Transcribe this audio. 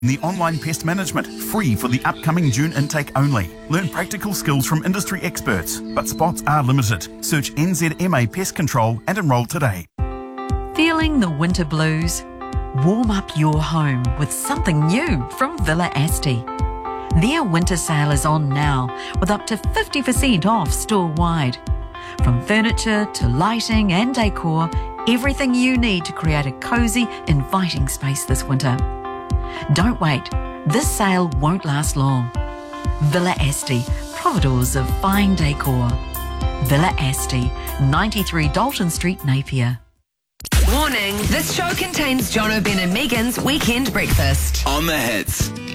The online pest management, free for the upcoming June intake only. Learn practical skills from industry experts, but spots are limited. Search NZMA Pest Control and enrol today. Feeling the winter blues? Warm up your home with something new from Villa Asti. Their winter sale is on now with up to 50% off store-wide. From furniture to lighting and decor, everything you need to create a cosy, inviting space this winter. Don't wait, this sale won't last long. Villa Asti, providors of fine decor. Villa Asti, 93 Dalton Street, Napier. Warning, this show contains John O'Brien and Megan's Weekend Breakfast. On the hits.